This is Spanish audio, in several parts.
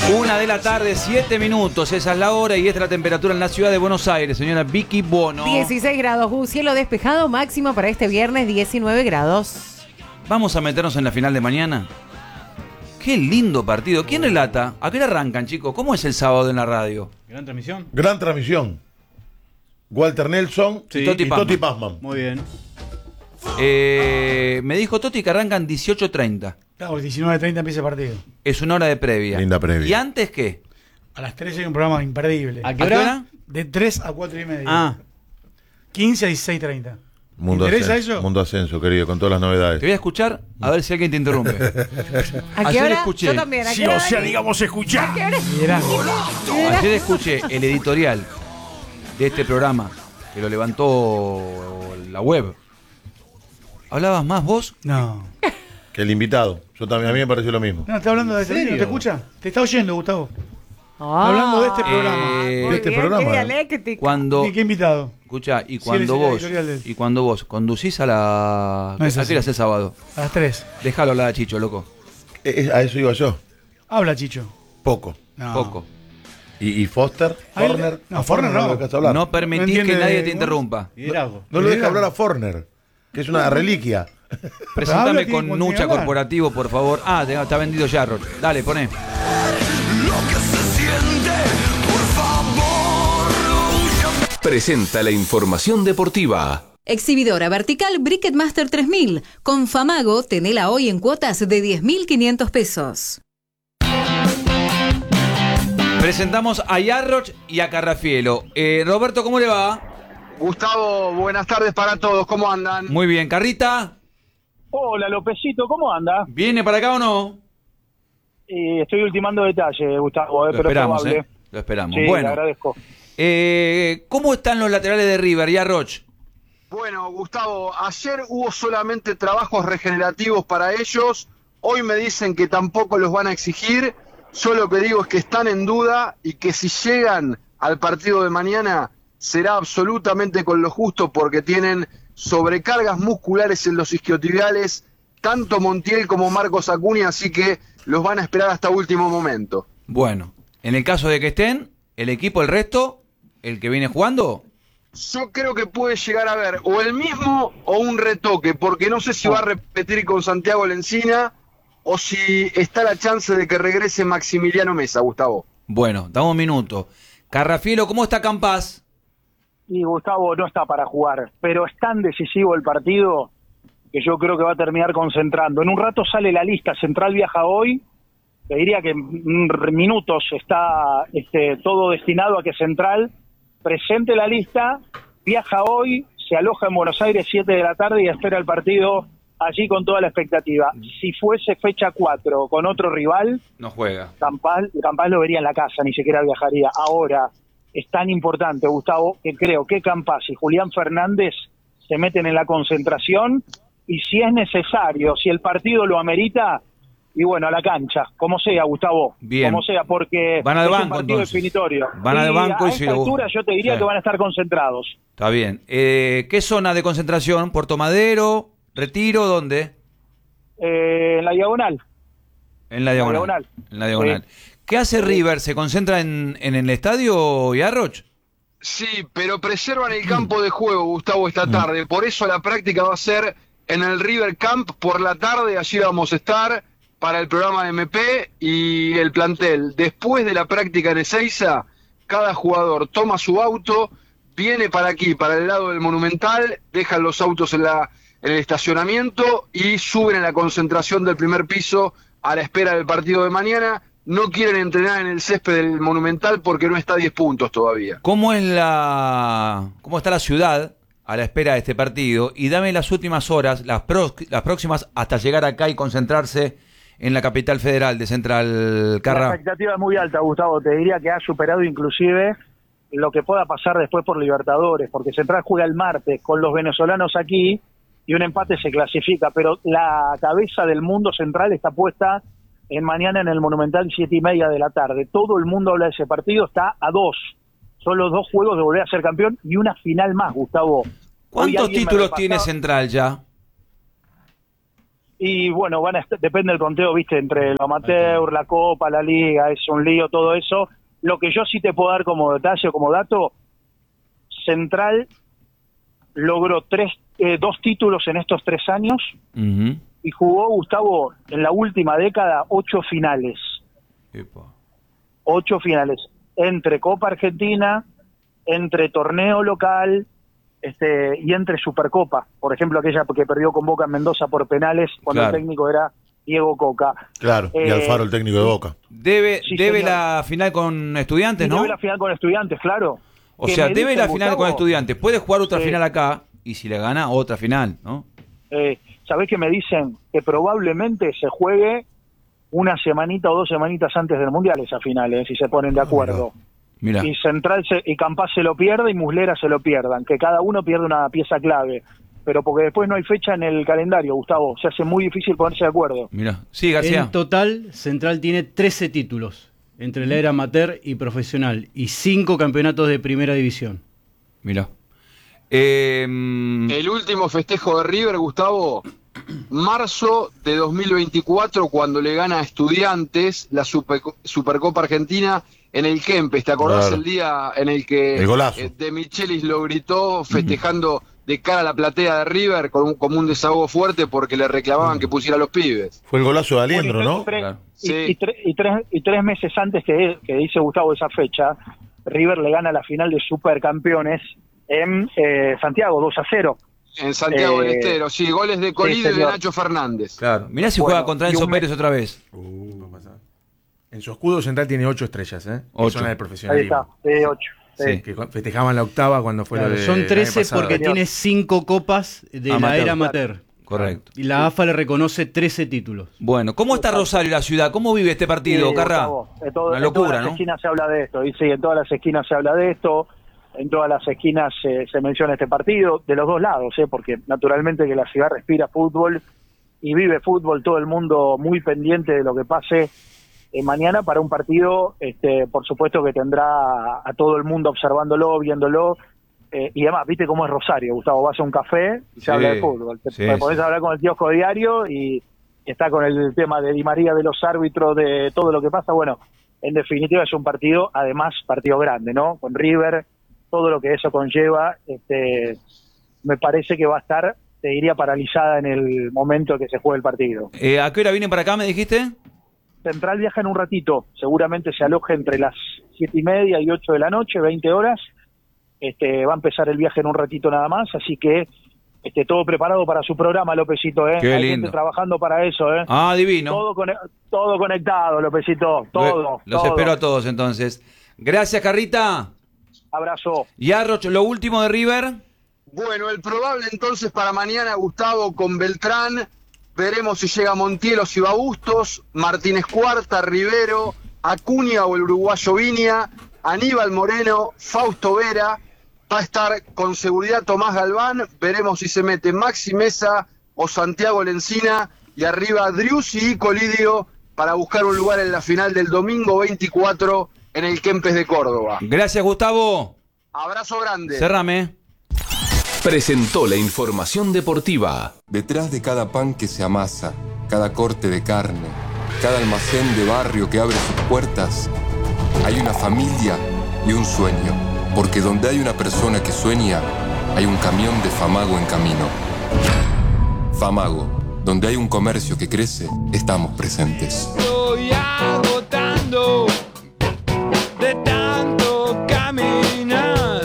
1:00 PM, 7 minutos, esa es la hora y esta es la temperatura en la ciudad de Buenos Aires, señora Vicky Bono. 16 grados, cielo despejado, máximo para este viernes 19 grados. Vamos a meternos en la final de mañana. Qué lindo partido. ¿Quién relata? ¿A qué hora arrancan, chicos? ¿Cómo es el sábado en la radio? Gran transmisión. Gran transmisión. Walter Nelson Sí, y Toti Pazman. Muy bien. Me dijo Toti que arrancan 18:30. Claro, 19:30 empieza el partido. Es una hora de previa. Linda previa. ¿Y antes qué? A las 3 hay un programa imperdible. ¿A qué hora? De 3 a 4:30. Ah. 15 a 16:30. Mundo ¿Te interesa Ascenso, eso? Mundo Ascenso, querido, con todas las Te novedades. voy a escuchar a ver si alguien te interrumpe. ¿A qué Ayer hora? escuché. Yo también. ¿A qué Sí, hora? o sea, digamos, escuchar. ¿A qué hora? Liderazgo. Ayer escuché el editorial de este programa que lo levantó la web. ¿Hablabas más vos? No. Que el invitado. Yo también, a mí me pareció lo mismo. No, está hablando de este ¿En libro. serio? ¿Te escucha? Te está oyendo, Gustavo. Ah, Hablando de este programa. muy de este bien, programa, qué ¿eh? dialéctico. Cuando, ¿Y qué invitado? escuchá, y Sí, cuando él es el vos editorial de él. y cuando vos conducís a la No es ¿a así. qué hora es el sábado? A las 3. Déjalo hablar a Chicho, loco. A eso iba yo. Habla, Chicho. Poco. No. Poco. ¿Y Foster? Ahí- ¿Forner? no, Forner no. lo dejas hablar. No permitís No entiende que nadie de- te interrumpa. Liderazgo. No lo deja hablar a Forner, que es una reliquia. Presentame habla, con tiene que Nucha hablar. Corporativo, por favor. Ah, está vendido Jarro. Dale, poné. Presenta la información deportiva. Exhibidora vertical Bricketmaster 3000. Con Famago, tenela hoy en cuotas de 10.500 pesos. Presentamos a Yarroch y a Carrafielo. Roberto, ¿cómo le va? Gustavo, buenas tardes para todos, ¿cómo andan? Muy bien. ¿Carrita? Hola, Lópezito, ¿cómo anda? ¿Viene para acá o no? Estoy ultimando detalles, Gustavo, Lo pero esperamos, probable. Lo esperamos. Sí, le Bueno, agradezco. ¿cómo están los laterales de River, Yarroch? Bueno, Gustavo, ayer hubo solamente trabajos regenerativos para ellos, hoy me dicen que tampoco los van a exigir, yo lo que digo es que están en duda y que si llegan al partido de mañana será absolutamente con lo justo porque tienen sobrecargas musculares en los isquiotibiales, tanto Montiel como Marcos Acuña, así que los van a esperar hasta último momento. Bueno, en el caso de que estén, el equipo, el resto, el que viene jugando, Yo creo que puede llegar a ver o el mismo o un retoque, porque no sé si va a repetir con Santiago Lencina o si está la chance de que regrese Maximiliano Mesa, Gustavo. bueno, damos un minuto. Carrafielo, ¿cómo está Campás? Y Gustavo no está para jugar, pero es tan decisivo el partido que yo creo que va a terminar concentrando. En un rato sale la lista, Central viaja hoy, te diría que en minutos está todo destinado a que Central presente la lista, viaja hoy, se aloja en Buenos Aires 7 de la tarde y espera el partido allí con toda la expectativa. Si fuese fecha 4 con otro rival, No juega. Campás lo vería en la casa, ni siquiera viajaría. Ahora, es tan importante, Gustavo, que creo que Campás y Julián Fernández se meten en la concentración y si es necesario, si el partido lo amerita, y bueno, a la cancha, como sea, Gustavo, Bien. como sea, porque Van al es banco, un partido entonces. definitorio. Van al banco a y si esta lo- altura yo te diría Sí. que van a estar concentrados. Está bien. ¿Qué zona de concentración? ¿Puerto Madero? ¿Retiro? ¿Dónde? En la diagonal. En la diagonal. diagonal. En la diagonal. ¿Qué hace River? ¿Se concentra en el estadio, Yarroch? Sí, pero preservan el campo de juego, Gustavo, esta tarde. Por eso la práctica va a ser en el River Camp por la tarde. Allí vamos a estar para el programa de MP y el plantel. Después de la práctica en Ezeiza, cada jugador toma su auto, viene para aquí, para el lado del Monumental, dejan los autos en el estacionamiento y suben en la concentración del primer piso a la espera del partido de mañana. No quieren entrenar en el césped del Monumental porque no está a 10 puntos todavía. ¿Cómo está la ciudad a la espera de este partido? Y dame las últimas horas, las próximas, hasta llegar acá y concentrarse en la capital federal de Central La Carra. expectativa es muy alta, Gustavo. Te diría que ha superado inclusive lo que pueda pasar después por Libertadores, porque Central juega el martes con los venezolanos aquí y un empate se clasifica, pero la cabeza del mundo Central está puesta en mañana en el Monumental 7:30 de la tarde. Todo el mundo habla de ese partido, está a 2. Son los 2 juegos de volver a ser campeón y una final más, Gustavo. Hoy ¿Cuántos alguien me títulos repasaba- tiene Central ya? Y bueno, depende del conteo, viste, entre el amateur, la Copa, la Liga, es un lío todo eso. Lo que yo sí te puedo dar como detalle, como dato, Central logró 2 títulos en estos 3 años y jugó, Gustavo, en la última década 8 finales. Epa. 8 finales, entre Copa Argentina, entre torneo local, y entre Supercopa, por ejemplo aquella que perdió con Boca en Mendoza por penales cuando el técnico era Diego Coca. Claro, y Alfaro el técnico de Boca. Debe señor. la final con Estudiantes, ¿no? Debe la final con Estudiantes, claro. O sea, debe la final Gustavo, con Estudiantes. Puede jugar otra Sí. final acá y si le gana, otra final, ¿no? ¿Sabés que me dicen que probablemente se juegue una semanita o 2 semanitas antes del Mundial esa final, si se ponen de acuerdo? Mira. Y Central y Campás se lo pierde y Muslera se lo pierdan, que cada uno pierde una pieza clave, pero porque después no hay fecha en el calendario, Gustavo, se hace muy difícil ponerse de acuerdo. Mira. Sí, García. En total, Central tiene 13 títulos entre la era amateur y profesional y 5 campeonatos de primera división. Mira. El último festejo de River, Gustavo, marzo de 2024, cuando le gana a Estudiantes la Supercopa Argentina en el Kempes. ¿Te acordás Claro. el día en el que El golazo. De Michelis lo gritó festejando de cara a la platea de River como un desahogo fuerte porque le reclamaban que pusiera a los pibes? Fue el golazo de Aliendro, Bueno, ¿no? Claro. Sí. Y 3 meses antes que dice Gustavo esa fecha, River le gana la final de Supercampeones en Santiago, 2-0. En Santiago del Eh, Estero, sí, goles de Colidio y de señor. Nacho Fernández. Claro. Mirá si Bueno, juega contra y Enzo un mes- Pérez otra vez. No pasa nada. En su escudo Central tiene 8 estrellas, ¿eh? Que 8. son las de Ahí profesionalismo. está, 8. Sí. Que festejaban la octava cuando fue Claro, lo de son el 13 año pasado. porque Señor. tiene 5 copas de Amateur. la era amateur. Correcto. Y la AFA le reconoce 13 títulos. Bueno, ¿cómo está Rosario, la ciudad? ¿Cómo vive este partido, Carra? Una En locura, todas las ¿no? esquinas se habla de esto, y sí, en todas las esquinas se habla de esto, en todas las esquinas se menciona este partido, de los dos lados, porque naturalmente que la ciudad respira fútbol y vive fútbol, todo el mundo muy pendiente de lo que pase mañana para un partido, por supuesto que tendrá a todo el mundo observándolo, viéndolo, y además, viste cómo es Rosario, Gustavo, vas a un café y se Sí, habla de fútbol, te sí, pones sí. a hablar con el kiosco diario y está con el tema de Di María, de los árbitros, de todo lo que pasa. Bueno, en definitiva es un partido, además partido grande, ¿no? Con River, todo lo que eso conlleva, me parece que va a estar, te diría, paralizada en el momento que se juegue el partido. ¿A qué hora vienen para acá, me dijiste? Central viaja en un ratito, seguramente se aloja entre las 7:30 y 8 de la noche, 20 horas, va a empezar el viaje en un ratito nada más, así que todo preparado para su programa, Lópezito, Qué Hay lindo. gente trabajando para eso, Ah, divino. Todo conectado, Lópezito, todo. Los todo. espero a todos entonces. Gracias, Carrita. Abrazo. Y Arroch, lo último de River. Bueno, el probable entonces para mañana, Gustavo, con Beltrán. Veremos si llega Montiel o si va Bustos, Martínez Cuarta, Rivero, Acuña o el uruguayo Viña, Aníbal Moreno, Fausto Vera. Va a estar con seguridad Tomás Galván. Veremos si se mete Maxi Mesa o Santiago Lencina. Y arriba Driussi y Colidio para buscar un lugar en la final del domingo 24 en el Kempes de Córdoba. Gracias, Gustavo. Abrazo grande. Cerrame. Presentó la información deportiva. Detrás de cada pan que se amasa, cada corte de carne, cada almacén de barrio que abre sus puertas, hay una familia y un sueño. Porque donde hay una persona que sueña, hay un camión de Famago en camino. Famago, donde hay un comercio que crece, estamos presentes. Estoy agotando de tanto caminar.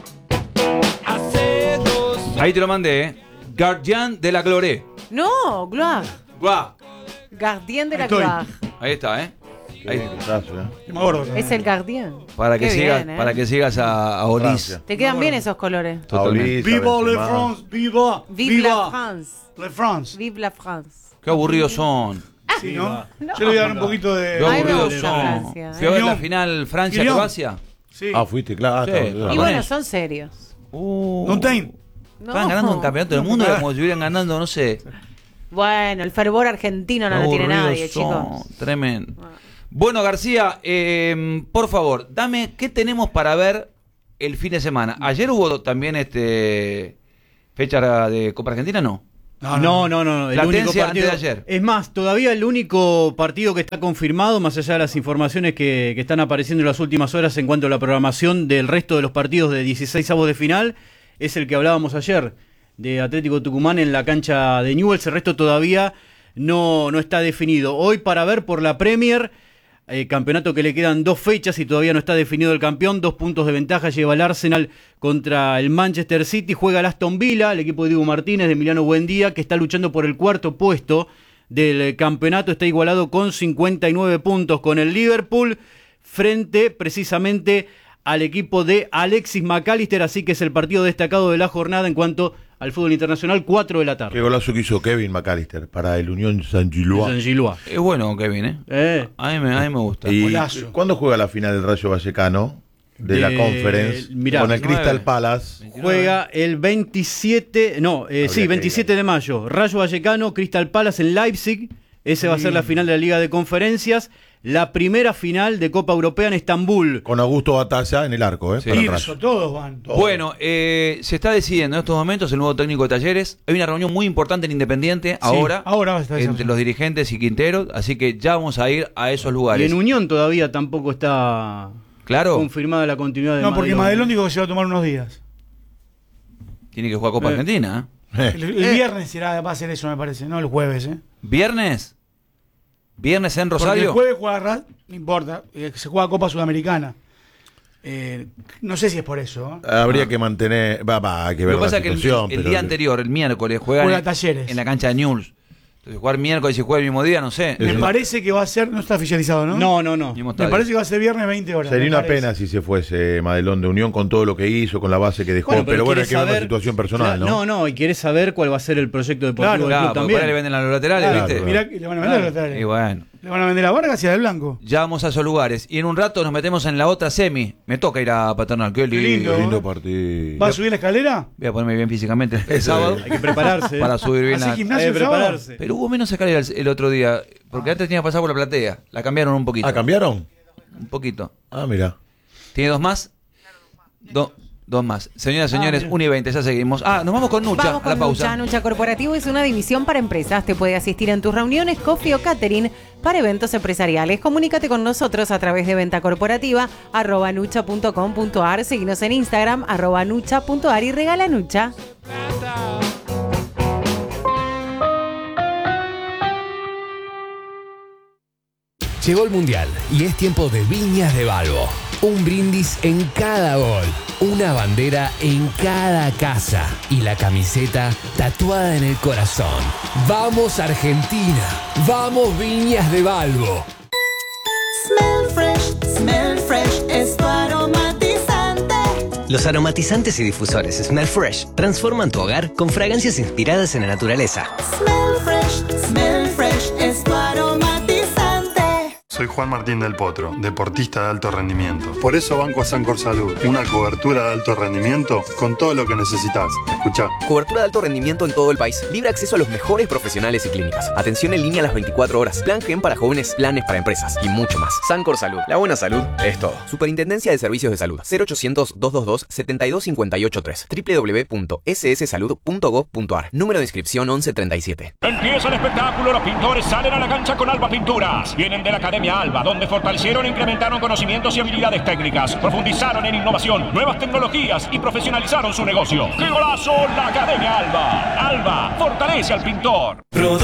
Hace 2 Ahí te lo mandé, Guardián de la Gloire. No, Gloire. Guau. Gardien de la Estoy. Gloire. Ahí está, Ahí. Yo me acuerdo. Es el Gardien. Para que Qué sigas, bien, para que sigas a Olis. Francia. Te quedan bien esos colores. Totalmente. Viva Le France, viva, Vive la France. Le France. Vive la France. Qué aburridos son. Sí, ¿no? Yo le voy a dar un poquito de... Qué Ay, me aburridos gusta son. Francia, Fui a ver la Guiñón. final Francia-Croacia. Sí. Ah, fuiste, claro. Sí. estaba- Y Japonés. bueno, son serios. No tengo. No. Estaban ganando un campeonato del mundo como si estuvieran ganando, no sé. Bueno, el fervor argentino no lo tiene Aburridos nadie, son. chicos. Tremendo. Bueno, García, por favor, dame qué tenemos para ver el fin de semana. Ayer hubo también fecha de Copa Argentina, ¿no? No. El Platense único partido antes de ayer. Es más, todavía el único partido que está confirmado, más allá de las informaciones que están apareciendo en las últimas horas en cuanto a la programación del resto de los partidos de 16avos de final, es el que hablábamos ayer, de Atlético Tucumán en la cancha de Newell's. El resto todavía no está definido. Hoy, para ver por la Premier, campeonato que le quedan 2 fechas y todavía no está definido el campeón. 2 puntos de ventaja lleva el Arsenal contra el Manchester City. Juega el Aston Villa, el equipo de Diego Martínez, de Emiliano Buendía, que está luchando por el 4º puesto del campeonato. Está igualado con 59 puntos con el Liverpool, frente precisamente al equipo de Alexis McAllister. Así que es el partido destacado de la jornada en cuanto al fútbol internacional, 4 de la tarde. Qué golazo que hizo Kevin McAllister para el Unión Saint-Gilloise. Es bueno Kevin, A mí me gusta. ¿Y Golazo. cuándo juega la final del Rayo Vallecano de la Conference? Mirá, con el 29. Crystal Palace. Juega el 27 de mayo. Rayo Vallecano, Crystal Palace en Leipzig. Ese va a ser la final de la Liga de Conferencias. La primera final de Copa Europea en Estambul. Con Augusto Batalla en el arco, para el Tirso, Rayo. todos van. Bueno, se está decidiendo en estos momentos el nuevo técnico de Talleres. Hay una reunión muy importante en Independiente ahora ahora va a estar entre los dirigentes y Quintero, así que ya vamos a ir a esos lugares. Y en Unión todavía tampoco está confirmada la continuidad de No, porque Madelón. Madelón dijo que se va a tomar unos días. Tiene que jugar Copa Argentina. El viernes va a ser eso, me parece, no el jueves. ¿Viernes? ¿Viernes en Porque Rosario? el jueves juega no importa, se juega Copa Sudamericana. No sé si es por eso. Habría que mantener. Hay que ver Lo que pasa la es que situación. el día anterior, el miércoles, juega Talleres en la cancha de Newell's. Entonces, jugar miércoles y jugar el mismo día, no sé. Me parece que va a ser, no está oficializado, ¿no? No. Me parece que va a ser viernes 20 horas. Sería me una parece. pena si se fuese Madelón de Unión con todo lo que hizo, con la base que dejó. Pero bueno, hay que ver la situación personal, ¿no? No, y querés saber cuál va a ser el proyecto deportivo del club también. Porque le venden a los laterales, Claro, ¿viste? mirá que le van a vender a los laterales. Y bueno. Le van a vender a Vargas y a Del Blanco. Ya vamos a esos lugares. Y en un rato nos metemos en la otra semi. Me toca ir a Paternal. Qué lindo. Qué lindo partido. ¿Va a subir la escalera? Voy a ponerme bien físicamente el sábado. Hay que prepararse. Para subir bien ¿Hace gimnasio el sábado? prepararse. Pero hubo menos escalera el otro día. Porque antes tenía que pasar por la platea. La cambiaron un poquito. ¿Cambiaron? Un poquito. Mira. ¿Tiene 2 más? Dos más. Señoras y señores, 1 y 20, ya seguimos. Nos vamos con Nucha, Vamos a la con pausa. Nucha Corporativo es una división para empresas. Te puede asistir en tus reuniones, coffee o catering para eventos empresariales. Comunícate con nosotros a través de venta corporativa @nucha.com.ar. Seguinos en Instagram @nucha.ar y regala Nucha. Llegó el Mundial y es tiempo de Viñas de Balbo. Un brindis en cada gol, una bandera en cada casa y la camiseta tatuada en el corazón. ¡Vamos Argentina! ¡Vamos Viñas de Balbo! Smell Fresh es tu aromatizante. Los aromatizantes y difusores Smell Fresh transforman tu hogar con fragancias inspiradas en la naturaleza. Smell Fresh es tu aromatizante. Soy Juan Martín del Potro, deportista de alto rendimiento. Por eso banco a Sancor Salud, una cobertura de alto rendimiento con todo lo que necesitas. Escuchá. Cobertura de alto rendimiento en todo el país. Libre acceso a los mejores profesionales y clínicas. Atención en línea a las 24 horas. Plan GEM para jóvenes, planes para empresas y mucho más. Sancor Salud. La buena salud es todo. Superintendencia de Servicios de Salud. 0800-222-72583. www.sssalud.gov.ar. Número de inscripción 1137. Empieza el espectáculo, los pintores salen a la cancha con Alba Pinturas. Vienen de la Academia Alba, donde fortalecieron e incrementaron conocimientos y habilidades técnicas, profundizaron en innovación, nuevas tecnologías y profesionalizaron su negocio. ¡Qué golazo! La Academia Alba. Alba fortalece al pintor.